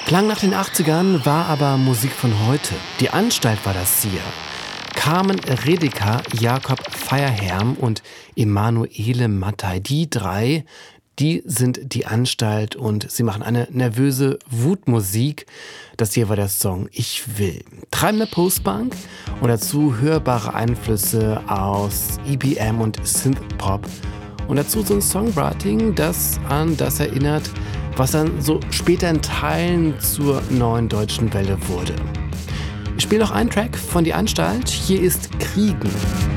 Klang nach den 80ern, war aber Musik von heute. Die Anstalt war das hier. Carmen Redeker, Jakob Feierherm und Emanuele Mattei, die drei, die sind die Anstalt und sie machen eine nervöse Wutmusik. Das hier war der Song Ich will. Treibende Postpunk und dazu hörbare Einflüsse aus EBM und Synthpop. Und dazu so ein Songwriting, das an das erinnert, was dann so später in Teilen zur neuen deutschen Welle wurde. Ich spiele noch einen Track von Die Anstalt. Hier ist Kriegen.